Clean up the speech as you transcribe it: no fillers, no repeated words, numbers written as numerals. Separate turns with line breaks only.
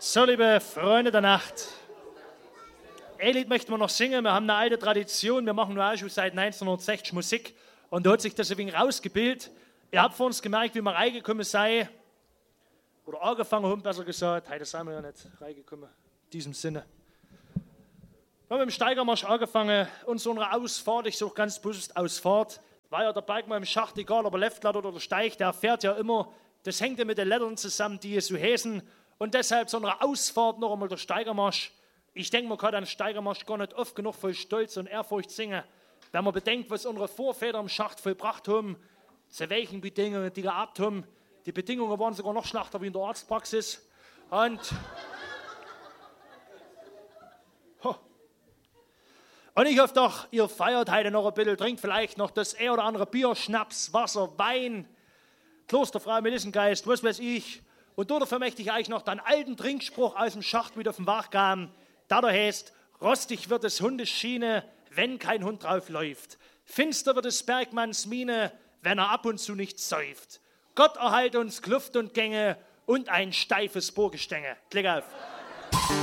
So, liebe Freunde der Nacht, ein Lied möchten wir noch singen. Wir haben eine alte Tradition, wir machen nur auch schon seit 1960 Musik und da hat sich das ein wenig rausgebildet. Ihr habt vor uns gemerkt, wie wir reingekommen sei, oder angefangen haben, besser gesagt. Heute sind wir ja nicht reingekommen, in diesem Sinne. Wir haben mit dem Steigermarsch angefangen und so eine Ausfahrt, ich suche ganz bewusst Ausfahrt, weil ja der Bergmann im Schacht, egal ob er Leftlader oder Steig, der fährt ja immer, das hängt ja mit den Lettern zusammen, die es so heißen. Und deshalb so eine Ausfahrt noch einmal der Steigermarsch. Ich denke, man kann den Steigermarsch gar nicht oft genug voll Stolz und Ehrfurcht singen, wenn man bedenkt, was unsere Vorväter im Schacht vollbracht haben, zu welchen Bedingungen die gehabt haben. Die Bedingungen waren sogar noch schlechter wie in der Arztpraxis. Und ich hoffe doch, ihr feiert heute noch ein bisschen, trinkt vielleicht noch das ein oder andere Bier, Schnaps, Wasser, Wein, Klosterfrau, Melissengeist, was weiß ich. Und dafür möchte ich euch noch den alten Trinkspruch aus dem Schacht wieder auf den Wach geben. Da heißt, rostig wird des Hundes Schiene, wenn kein Hund drauf läuft. Finster wird des Bergmanns Miene, wenn er ab und zu nicht säuft. Gott erhalte uns Kluft und Gänge und ein steifes Bohrgestänge. Klick auf.